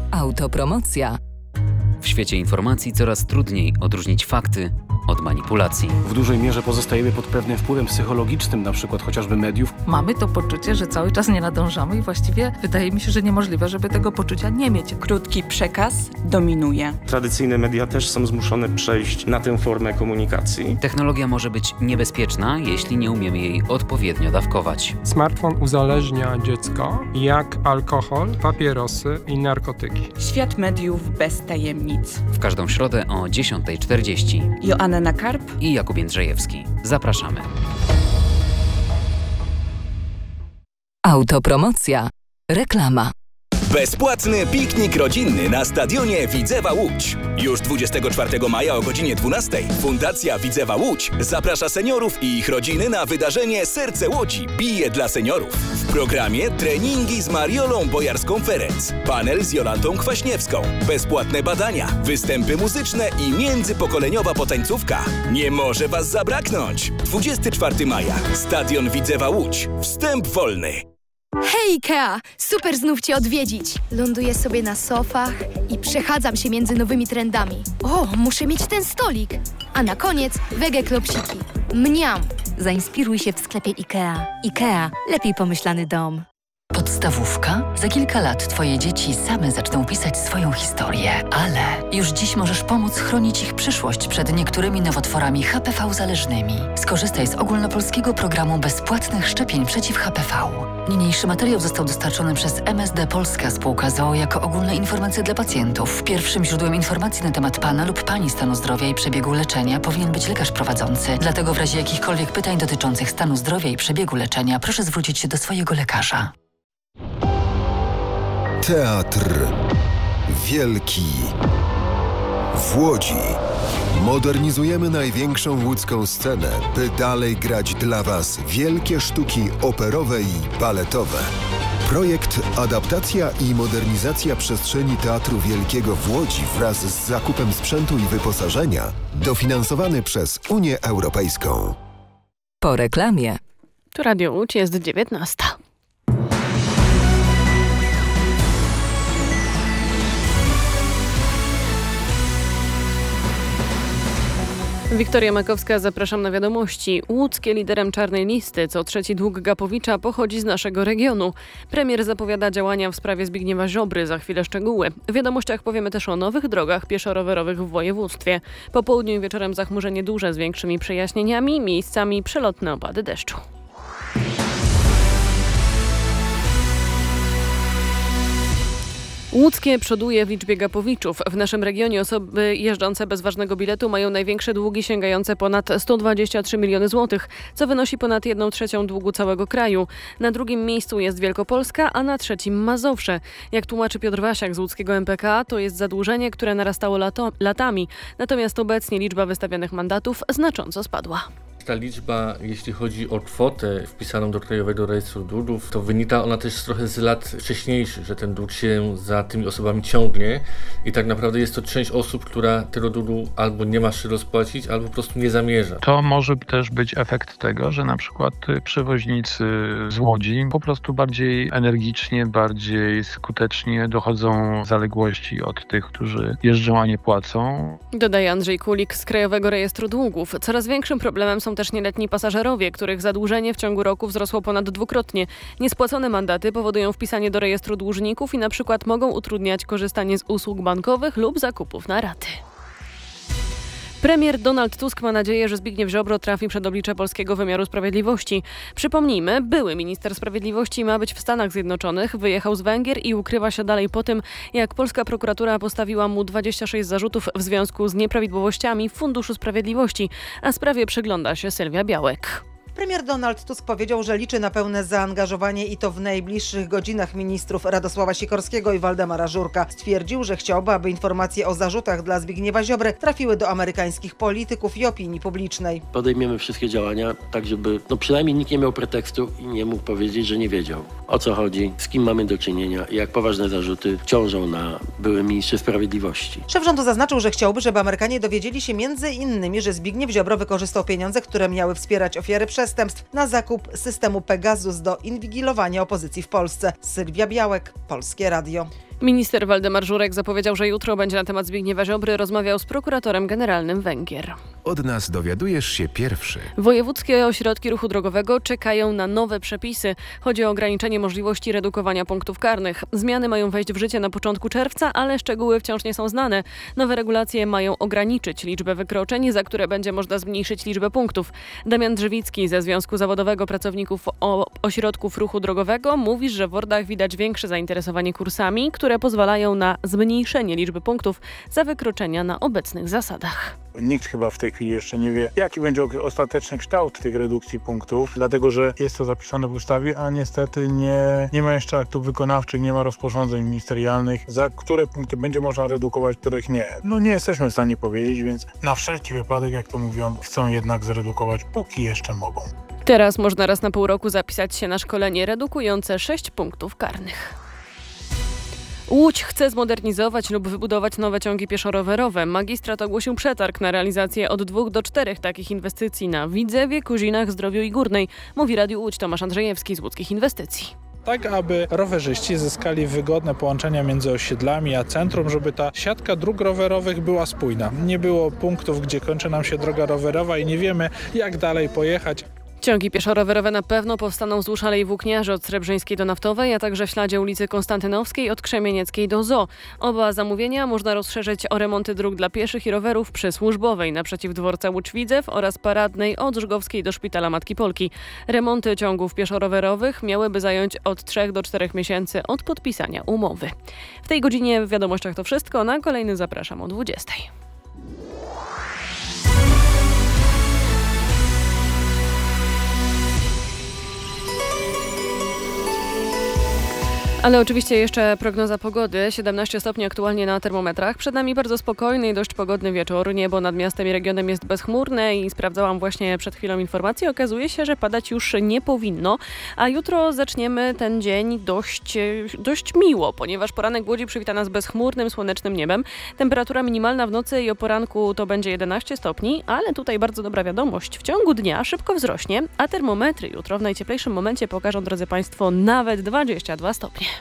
Autopromocja. W świecie informacji coraz trudniej odróżnić fakty od manipulacji. W dużej mierze pozostajemy pod pewnym wpływem psychologicznym, na przykład chociażby mediów. Mamy to poczucie, że cały czas nie nadążamy i właściwie wydaje mi się, że niemożliwe, żeby tego poczucia nie mieć. Krótki przekaz dominuje. Tradycyjne media też są zmuszone przejść na tę formę komunikacji. Technologia może być niebezpieczna, jeśli nie umiemy jej odpowiednio dawkować. Smartfon uzależnia dziecko jak alkohol, papierosy i narkotyki. Świat mediów bez tajemnic. W każdą środę o 10:40. Joanna Karp i Jakub Jędrzejewski. Zapraszamy. Autopromocja. Reklama. Bezpłatny piknik rodzinny na stadionie Widzewa Łódź. Już 24 maja o godzinie 12 Fundacja Widzewa Łódź zaprasza seniorów i ich rodziny na wydarzenie Serce Łodzi bije dla seniorów. W programie treningi z Mariolą Bojarską-Ferenc, panel z Jolantą Kwaśniewską, bezpłatne badania, występy muzyczne i międzypokoleniowa potańcówka. Nie może Was zabraknąć! 24 maja. Stadion Widzewa Łódź. Wstęp wolny. Hej Ikea! Super znów Cię odwiedzić! Ląduję sobie na sofach i przechadzam się między nowymi trendami. O, muszę mieć ten stolik! A na koniec wege klopsiki. Mniam! Zainspiruj się w sklepie IKEA. IKEA. Lepiej pomyślany dom. Podstawówka? Za kilka lat Twoje dzieci same zaczną pisać swoją historię, ale już dziś możesz pomóc chronić ich przyszłość przed niektórymi nowotworami HPV-zależnymi. Skorzystaj z ogólnopolskiego programu bezpłatnych szczepień przeciw HPV. Niniejszy materiał został dostarczony przez MSD Polska Spółka z o.o. jako ogólne informacje dla pacjentów. Pierwszym źródłem informacji na temat Pana lub Pani stanu zdrowia i przebiegu leczenia powinien być lekarz prowadzący. Dlatego w razie jakichkolwiek pytań dotyczących stanu zdrowia i przebiegu leczenia proszę zwrócić się do swojego lekarza. Teatr Wielki w Łodzi. Modernizujemy największą łódzką scenę, by dalej grać dla Was wielkie sztuki operowe i baletowe. Projekt Adaptacja i modernizacja przestrzeni Teatru Wielkiego w Łodzi wraz z zakupem sprzętu i wyposażenia dofinansowany przez Unię Europejską. Po reklamie. Tu Radio Łódź, jest 19. Wiktoria Makowska, zapraszam na wiadomości. Łódzkie liderem czarnej listy. Co trzeci dług Gapowicza pochodzi z naszego regionu. Premier zapowiada działania w sprawie Zbigniewa Ziobry. Za chwilę szczegóły. W wiadomościach powiemy też o nowych drogach pieszo-rowerowych w województwie. Po południu i wieczorem zachmurzenie duże z większymi przejaśnieniami, miejscami przelotne opady deszczu. Łódzkie przoduje w liczbie Gapowiczów. W naszym regionie osoby jeżdżące bez ważnego biletu mają największe długi sięgające ponad 123 miliony złotych, co wynosi ponad 1/3 długu całego kraju. Na drugim miejscu jest Wielkopolska, a na trzecim Mazowsze. Jak tłumaczy Piotr Wasiak z łódzkiego MPK, to jest zadłużenie, które narastało latami. Natomiast obecnie liczba wystawianych mandatów znacząco spadła. Ta liczba, jeśli chodzi o kwotę wpisaną do Krajowego Rejestru Długów, to wynika ona też trochę z lat wcześniejszych, że ten dług się za tymi osobami ciągnie i tak naprawdę jest to część osób, która tego długu albo nie ma się rozpłacić, albo po prostu nie zamierza. To może też być efekt tego, że na przykład przewoźnicy z Łodzi po prostu bardziej energicznie, bardziej skutecznie dochodzą zaległości od tych, którzy jeżdżą, a nie płacą. Dodaje Andrzej Kulik z Krajowego Rejestru Długów. Coraz większym problemem są też nieletni pasażerowie, których zadłużenie w ciągu roku wzrosło ponad dwukrotnie. Niespłacone mandaty powodują wpisanie do rejestru dłużników i na przykład mogą utrudniać korzystanie z usług bankowych lub zakupów na raty. Premier Donald Tusk ma nadzieję, że Zbigniew Ziobro trafi przed oblicze polskiego wymiaru sprawiedliwości. Przypomnijmy, były minister sprawiedliwości ma być w Stanach Zjednoczonych, wyjechał z Węgier i ukrywa się dalej po tym, jak polska prokuratura postawiła mu 26 zarzutów w związku z nieprawidłowościami w Funduszu Sprawiedliwości, a sprawie przygląda się Sylwia Białek. Premier Donald Tusk powiedział, że liczy na pełne zaangażowanie i to w najbliższych godzinach ministrów Radosława Sikorskiego i Waldemara Żurka. Stwierdził, że chciałby, aby informacje o zarzutach dla Zbigniewa Ziobry trafiły do amerykańskich polityków i opinii publicznej. Podejmiemy wszystkie działania, tak żeby przynajmniej nikt nie miał pretekstu i nie mógł powiedzieć, że nie wiedział, o co chodzi, z kim mamy do czynienia i jak poważne zarzuty ciążą na byłym ministrze sprawiedliwości. Szef rządu zaznaczył, że chciałby, żeby Amerykanie dowiedzieli się m.in., że Zbigniew Ziobro wykorzystał pieniądze, które miały wspierać ofiary przestępstw na zakup systemu Pegasus do inwigilowania opozycji w Polsce. Sylwia Białek, Polskie Radio. Minister Waldemar Żurek zapowiedział, że jutro będzie na temat Zbigniewa Ziobry rozmawiał z prokuratorem generalnym Węgier. Od nas dowiadujesz się pierwszy. Wojewódzkie ośrodki ruchu drogowego czekają na nowe przepisy. Chodzi o ograniczenie możliwości redukowania punktów karnych. Zmiany mają wejść w życie na początku czerwca, ale szczegóły wciąż nie są znane. Nowe regulacje mają ograniczyć liczbę wykroczeń, za które będzie można zmniejszyć liczbę punktów. Damian Drzewicki ze Związku Zawodowego Pracowników Ośrodków Ruchu Drogowego mówi, że w Wordach widać większe zainteresowanie kursami, które pozwalają na zmniejszenie liczby punktów za wykroczenia na obecnych zasadach. Nikt chyba w tej chwili jeszcze nie wie, jaki będzie ostateczny kształt tych redukcji punktów, dlatego że jest to zapisane w ustawie, a niestety nie ma jeszcze aktów wykonawczych, nie ma rozporządzeń ministerialnych, za które punkty będzie można redukować, których nie. Nie jesteśmy w stanie powiedzieć, więc na wszelki wypadek, jak to mówią, chcą jednak zredukować, póki jeszcze mogą. Teraz można raz na pół roku zapisać się na szkolenie redukujące 6 punktów karnych. Łódź chce zmodernizować lub wybudować nowe ciągi pieszo-rowerowe. Magistrat ogłosił przetarg na realizację od 2 do 4 takich inwestycji na Widzewie, Kuzinach, Zdrowiu i Górnej. Mówi Radiu Łódź Tomasz Andrzejewski z Łódzkich Inwestycji. Tak, aby rowerzyści zyskali wygodne połączenia między osiedlami a centrum, żeby ta siatka dróg rowerowych była spójna. Nie było punktów, gdzie kończy nam się droga rowerowa i nie wiemy, jak dalej pojechać. Ciągi pieszo-rowerowe na pewno powstaną wzdłuż Alei Włókniarzy od Srebrzyńskiej do Naftowej, a także w śladzie ulicy Konstantynowskiej od Krzemienieckiej do Zoo. Oba zamówienia można rozszerzyć o remonty dróg dla pieszych i rowerów przy Służbowej naprzeciw dworca Łódź-Widzew oraz Paradnej od Żgowskiej do Szpitala Matki Polki. Remonty ciągów pieszo-rowerowych miałyby zająć od 3 do 4 miesięcy od podpisania umowy. W tej godzinie w Wiadomościach to wszystko, na kolejny zapraszam o 20. Ale oczywiście jeszcze prognoza pogody. 17 stopni aktualnie na termometrach. Przed nami bardzo spokojny i dość pogodny wieczór. Niebo nad miastem i regionem jest bezchmurne i sprawdzałam właśnie przed chwilą informację. Okazuje się, że padać już nie powinno, a jutro zaczniemy ten dzień dość miło, ponieważ poranek w Łodzi przywita nas bezchmurnym, słonecznym niebem. Temperatura minimalna w nocy i o poranku to będzie 11 stopni, ale tutaj bardzo dobra wiadomość. W ciągu dnia szybko wzrośnie, a termometry jutro w najcieplejszym momencie pokażą, drodzy Państwo, nawet 22 stopnie.